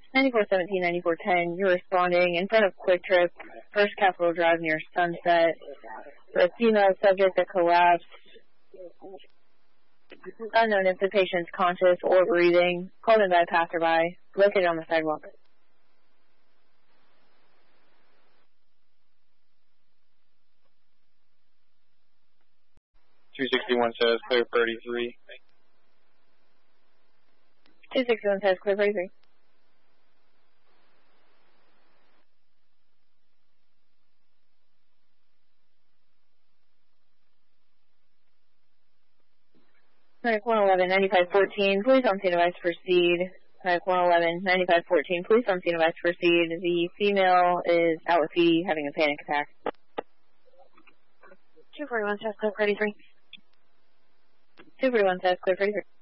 9417, 9410, you're responding in front of Quick Trip, First Capitol Drive near Sunset. The female subject that collapsed. Unknown if the patient's conscious or breathing. Called in by a passerby. Located on the sidewalk. 261 says clear 33. 261 says clear 33. Medic 111, 9514, police on scene advice to proceed. Medic 111, 9514, police on scene advice to proceed. The female is out with PD having a panic attack. 241 says clear 33. 241 says clear 33.